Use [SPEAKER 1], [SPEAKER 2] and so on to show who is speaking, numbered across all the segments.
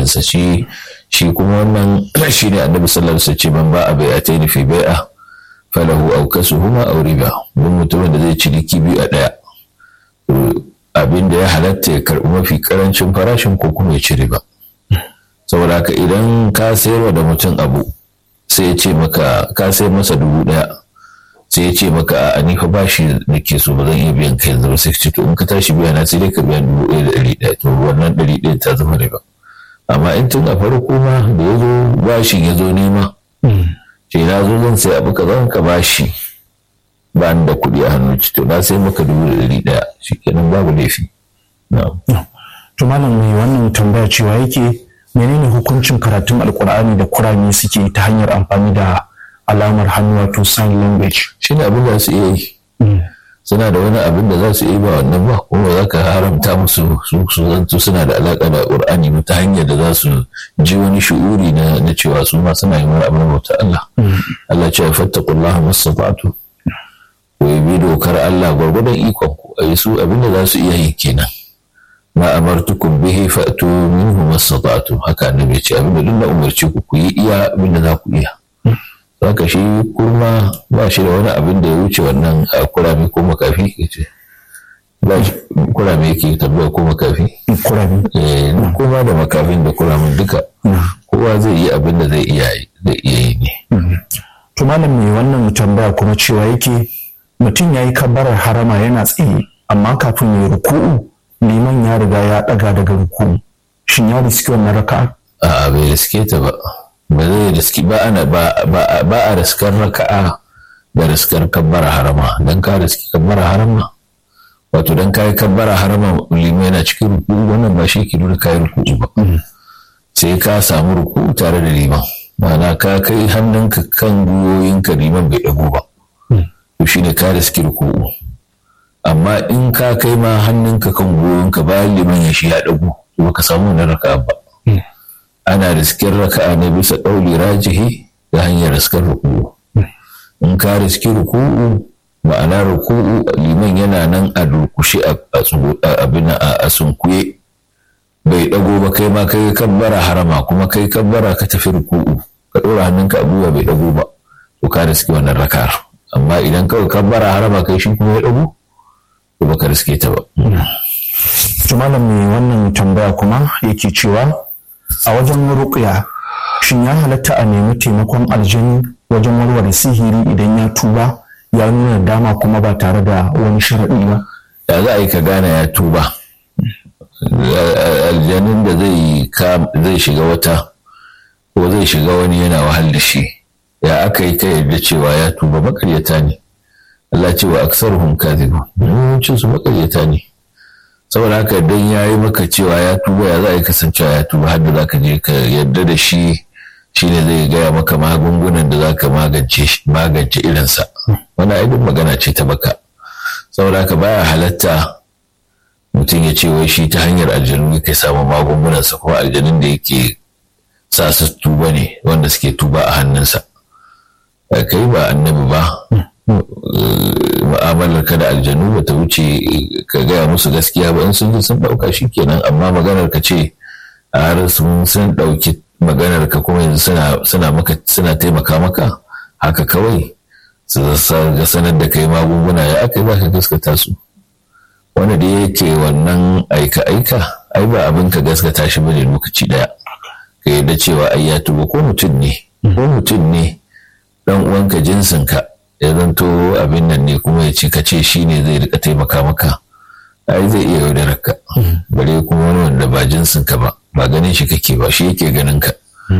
[SPEAKER 1] sa shi kuma wannan shi ne annabi sallallahu alaihi wasallam man ba'a bai'atayn fi bai'a falahu aw kasuhuma aw riba. Mun mutumin da zai ciniki biyu a daya abin da ya halatta ya karbi mafi karancin farashin ko kuma ya ci riba. Saboda haka idan ka sayarwa da mutum abu sai ya ce maka ka sayar masa 1,000 sai ya ce maka a ni fa bashi da ke so ba zan iya biyan ka yanzu ba, sai ce to in ka tashi biya na sai dai ka biya 1,100 to wannan 100 ta zama riba. Amma in tun a farko ma da ya zo bashin ya zo nema ce na zo zan sai abu ka zan ka bashi ba ni da kuɗi a hannu to na sai maka 1,100 shikenan babu laifi.
[SPEAKER 2] To malam mai wannan tambaya cewa yake menene hukuncin karatun alkur'ani da kurame suke ta hanyar amfani da alamar hannu wato sign language?
[SPEAKER 1] Shine abin da su iya yi. Suna da wani abin da za su yi ba wannan ba, kuma za ka haramta musu su zanto suna da alaƙa da ƙur'ani ta hanyar da za su ji wani shu'uri na cewa su ma suna yin wani abin bauta Allah. Allah ce fattaqullaha mastata'tu. Ku bi dokar Allah gwargwadon ikon ku. Ai su abin da za su iya yi kenan. Ma amartukum bihi fa'tu minhu mastata'tu. Haka annabi ya ce abin da duk na umarci ku yi iya abin da za ku iya. Haka shi kurma ba shi da wani abin da ya wuce wannan a kurame ko makafi ya ce ba kurame yake tambaya ko makafi
[SPEAKER 2] kurame
[SPEAKER 1] kuma da makafin da kuramin duka kowa zai yi abin da zai iya yi ne.
[SPEAKER 2] To malam mai wannan tambaya kuma cewa yake mutum ya yi kabbarar harama yana tsaye amma kafin ya ruku'u liman ya riga ya daga daga ruku'u, shin ya riski wannan raka'a?
[SPEAKER 1] A'a bai riske ta ba. Ba zai riski ba a riskar raka'a da riskar kabbara harama. Dan ka riski kabbara harama wato dan kai kabbara harama limai yana cikin ruku, wannan ba shi ke nuna kai ruku ba. Sai ka samu ruku tare da liman, ma'ana ka kai hannunka kan gwiwoyinka liman bai dago ba, to shine ka riski ruku. Amma in ka kai ma hannunka kan gwiwoyinka bayan liman ya shi ya dago, to ka samu wannan raka'a ba. Ana riskar raka'a ne bisa ɗauli rajihi ta hanyar riskar ruku'u. In ka riski ruku'u ma'ana ruku'u liman yana nan a durkushe a sunkuye bai ɗago ba, kai ma kai kabbara harama kuma kai kabbara ka tafi ruku'u ka ɗora hannunka a gwiwa bai ɗago ba, to ka riski wannan raka'ar. Amma idan kawai kabbara harama kai shi kuma ya ɗago to baka riske ta ba.
[SPEAKER 2] To malam mai wannan tambaya kuma yake cewa a wajen ruqya shin ya halatta a nemi taimakon aljani wajen warware sihiri idan ya tuba ya nuna dama kuma ba tare da wani sharaɗi ba?
[SPEAKER 1] Ya za a yi ka gane ya tuba? Aljanin da zai shiga wata ko zai shiga wani yana wahal da shi, ya aka yi ka yarda cewa ya tuba? Makaryata ne. Allah ce wa aksaruhum kadhibun, yawancin su makaryata ne. Saboda haka dan ya yi maka cewa ya tuba, ya za a yi kasancewa ya tuba har da za ka je ka yarda da shi ne zai gaya maka magungunan da za ka magance irinsa. Wannan aidin magana ce ta baka. Saboda haka baya halatta mutum ya ce wai shi ta hanyar aljanu yake samun magungunansa, kuma aljanun da yake sa su tuba ne wanda suke tuba a hannunsa. Kai ba annabi ba, mu'amalar ka da aljanu ba ta wuce ka gaya musu gaskiya ba, in sun ji sun ɗauka shi kenan. Amma maganar ka ce a har sun ɗauki maganar ka kuma yanzu suna taimaka maka haka kawai su ga sanar da kai magunguna, ya aka yi za ka gaskata su? Wanda da yake wannan aika-aika ai ba abin ka gaskata shi bane lokaci daya ka yarda cewa ai ya tuba. Ko mutum ne dan uwanka jinsinka ya zanto abin nan ne kuma ya ce ka ce shi ne zai rika taimaka maka, ai zai iya yaudarar ka. Bare kuma wani wanda ba jinsinka ba ganin shi kake ba, shi yake ganin ka.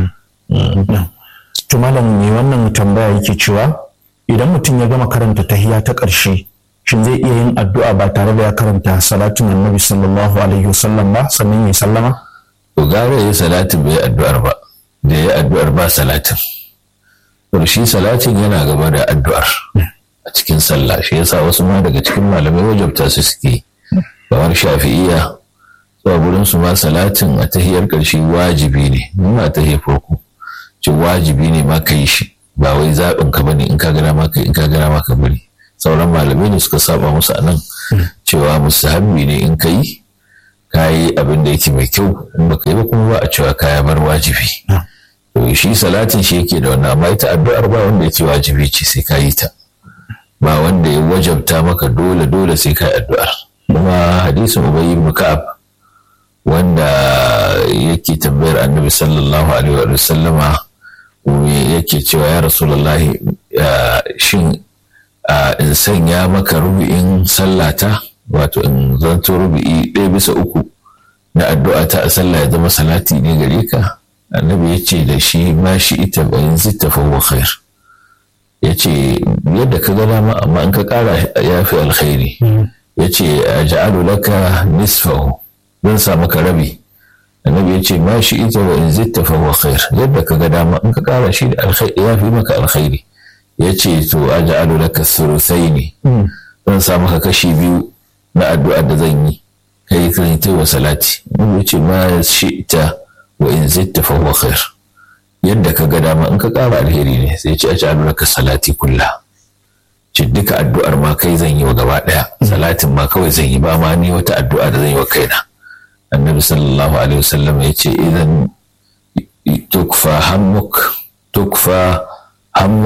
[SPEAKER 2] To malam ne wannan tambaya yake cewa idan mutum ya gama karanta tahiyya ta ƙarshe shin zai iya yin addu'a ba tare da ya karanta salatin annabi sallallahu alaihi wasallam ba sannan ya sallama?
[SPEAKER 1] To gara ya salatin bai addu'ar ba, da ya addu'ar ba salatin. Shi salatin yana gaba da addu'ar a cikin sallah, shi yasa wasu ma daga cikin malamai wajabta su suke, kamar Shafi'iyya zuwa gurin su ma salatin a tahiyar ƙarshe wajibi ne. Muna tahiyar farko ce wajibi ne ma kai shi, ba wai zaɓin ka bane, in ka gana ma kai in ka gana ma ka bari. Sauran malamai ne suka saba musu a nan cewa mustahabbi ne in ka yi kayi abin da yake mai kyau, in baka yi ba kuma ba a cewa kaya bar wajibi. To shi salatin shi yake da wannan, amma ita addu'ar ba wanda yake wajibi ce sai ka yi ta, ba wanda ya wajabta maka dole sai ka yi addu'ar. Kuma hadisin Ubay ibn Ka'ab wanda yake tambayar Annabi sallallahu alaihi wa sallama yake cewa ya Rasulullahi shin in sanya maka rubu'in sallata, wato in zanto rubu'i 1/3 na addu'a ta a sallah ya zama salati ne gare ka? Annabi ya ce da shi ma shi ita bayan zitta fa huwa khair. Ya ce yadda ka ga dama, amma in ka kara ya fi alkhairi. Ya ce ja'alu laka nisfahu, zan sa maka rabi. Annabi ya ce ma shi ita wa in zitta fa huwa khair, yadda ka ga dama in ka kara shi da alkhairi ya fi maka alkhairi. Ya ce to aj'alu laka thuluthaini, zan sa maka kashi 2 na addu'a da zan yi, kai kan ta wa salati. Annabi ya ce ma shi ita wa in zitta fa huwa khair, yadda ka ga dama in ka kara alheri ne. Sai ya ce aj'alu laka salati kullah, ce duka addu'ar ma kai zan yi wa gaba daya, salatin ma kawai zan yi, ba ma ni wata addu'a da zan yi wa kaina. Annabi sallallahu alaihi wasallam ya ce idan tukfa hammuk